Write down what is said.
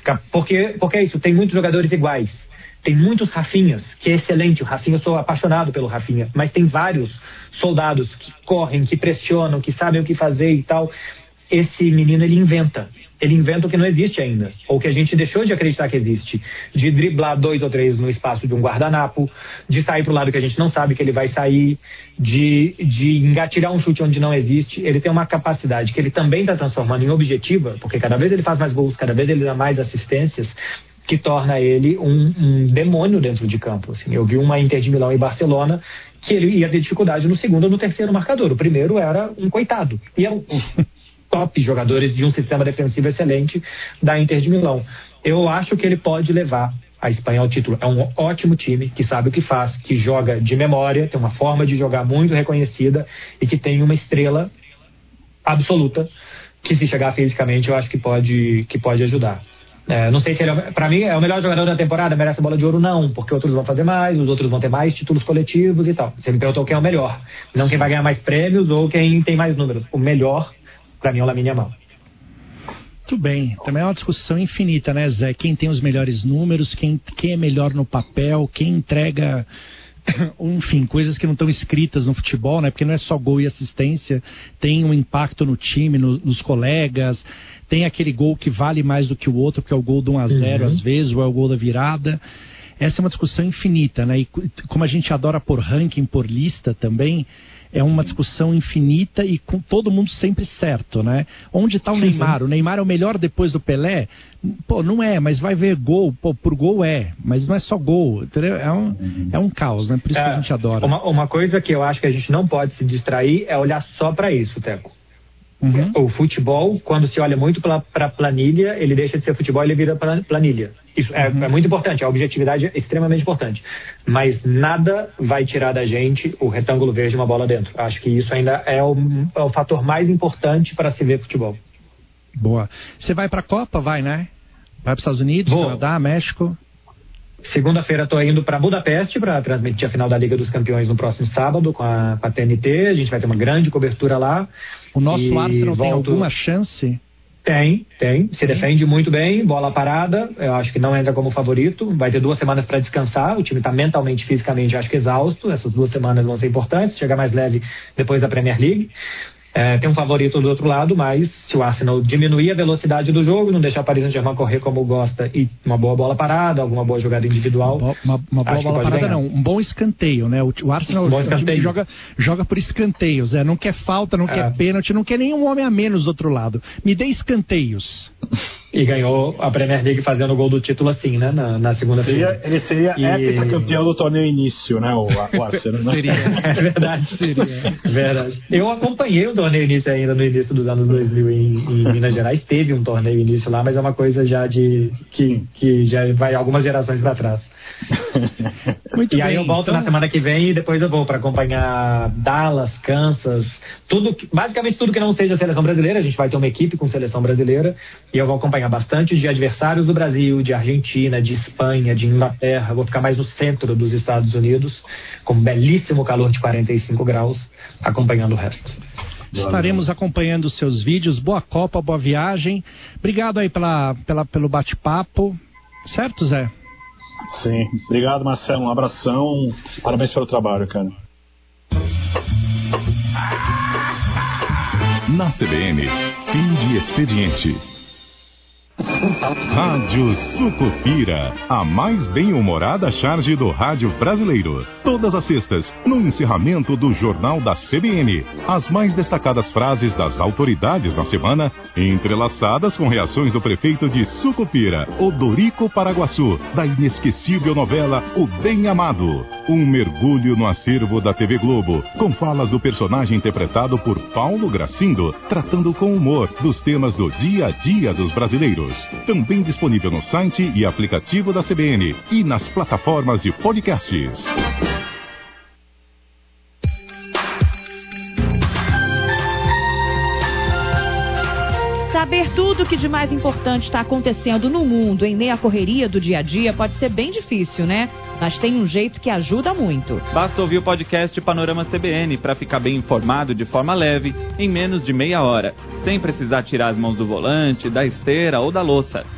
Porque é isso, tem muitos jogadores iguais. Tem muitos Rafinhas, que é excelente. O Rafinha, eu sou apaixonado pelo Rafinha. Mas tem vários soldados que correm, que pressionam, que sabem o que fazer e tal. Esse menino, ele inventa. Ele inventa o que não existe ainda. Ou que a gente deixou de acreditar que existe. De driblar 2 ou 3 no espaço de um guardanapo. De sair pro lado que a gente não sabe que ele vai sair. De engatilhar um chute onde não existe. Ele tem uma capacidade que ele também está transformando em objetiva. Porque cada vez ele faz mais gols, cada vez ele dá mais assistências, que torna ele um demônio dentro de campo. Assim, eu vi uma Inter de Milão e Barcelona que ele ia ter dificuldade no segundo ou no terceiro marcador. O primeiro era um coitado. E eram top jogadores de um sistema defensivo excelente da Inter de Milão. Eu acho que ele pode levar a Espanha ao título. É um ótimo time, que sabe o que faz, que joga de memória, tem uma forma de jogar muito reconhecida e que tem uma estrela absoluta que, se chegar fisicamente, eu acho que pode ajudar. Não sei se ele, pra mim, é o melhor jogador da temporada, merece a bola de ouro, não, porque outros vão fazer mais, os outros vão ter mais títulos coletivos e tal. Você me perguntou quem é o melhor, não quem vai ganhar mais prêmios ou quem tem mais números. O melhor, pra mim, é o Lamine Yamal. Muito bem, também é uma discussão infinita, né, Zé? Quem tem os melhores números, quem é melhor no papel, quem entrega, enfim, coisas que não estão escritas no futebol, né? Porque não é só gol e assistência, tem um impacto no time, nos colegas, tem aquele gol que vale mais do que o outro, que é o gol do 1-0 às vezes, ou é o gol da virada. Essa é uma discussão infinita, né? E como a gente adora por ranking, por lista também, é uma discussão infinita e com todo mundo sempre certo, né? Onde está o Neymar? O Neymar é o melhor depois do Pelé? Pô, não é, mas vai ver gol, pô, por gol mas não é só gol, entendeu? É um caos, né? Por isso que a gente adora. Uma coisa que eu acho que a gente não pode se distrair é olhar só para isso, Teco. O futebol, quando se olha muito para planilha, ele deixa de ser futebol e ele vira planilha. Isso é muito importante, a objetividade é extremamente importante. Mas nada vai tirar da gente o retângulo verde e uma bola dentro. Acho que isso ainda é o fator mais importante para se ver futebol. Boa. Você vai para a Copa? Vai, né? Vai para os Estados Unidos, Canadá, México? Segunda-feira estou indo para Budapeste para transmitir a final da Liga dos Campeões no próximo sábado com a TNT. A gente vai ter uma grande cobertura lá. O nosso Arsenal tem alguma chance? Tem. Se defende muito bem, bola parada. Eu acho que não entra como favorito. Vai ter 2 semanas para descansar. O time está mentalmente e fisicamente, acho que exausto. Essas 2 semanas vão ser importantes. Chegar mais leve depois da Premier League. Tem um favorito do outro lado, mas se o Arsenal diminuir a velocidade do jogo, não deixar o Paris Saint-Germain correr como gosta e uma boa bola parada, alguma boa jogada individual. Uma boa bola parada ganhar. Não, um bom escanteio, né? O Arsenal joga por escanteios, não quer falta, não quer pênalti, não quer nenhum homem a menos do outro lado. Me dê escanteios. E ganhou a Premier League fazendo o gol do título assim, né? Na segunda-feira. Ele seria heptacampeão do torneio início, né? O Arsenal, né? Seria. É verdade. Verdade. Eu acompanhei o torneio início ainda no início dos anos 2000 em Minas Gerais. Teve um torneio início lá, mas é uma coisa já que já vai algumas gerações para trás. Muito e bem, aí eu volto na semana que vem e depois eu vou para acompanhar Dallas, Kansas, basicamente tudo que não seja a seleção brasileira. A gente vai ter uma equipe com seleção brasileira e eu vou acompanhar bastante de adversários do Brasil, de Argentina, de Espanha, de Inglaterra. Vou ficar mais no centro dos Estados Unidos, com um belíssimo calor de 45 graus, acompanhando o resto. Estaremos acompanhando os seus vídeos. Boa Copa, boa viagem. Obrigado aí pelo bate-papo. Certo, Zé? Sim. Obrigado, Marcelo. Um abração. Parabéns pelo trabalho, cara. Na CBN, fim de expediente. Rádio Sucupira, a mais bem-humorada charge do rádio brasileiro. Todas as sextas, no encerramento do Jornal da CBN. As mais destacadas frases das autoridades na semana, entrelaçadas com reações do prefeito de Sucupira, Odorico Paraguaçu, da inesquecível novela O Bem Amado. Um mergulho no acervo da TV Globo, com falas do personagem interpretado por Paulo Gracindo, tratando com humor dos temas do dia a dia dos brasileiros. Também disponível no site e aplicativo da CBN e nas plataformas de podcasts. Saber tudo o que de mais importante está acontecendo no mundo em meio à correria do dia a dia pode ser bem difícil, né? Mas tem um jeito que ajuda muito. Basta ouvir o podcast Panorama CBN para ficar bem informado de forma leve, em menos de meia hora, sem precisar tirar as mãos do volante, da esteira ou da louça.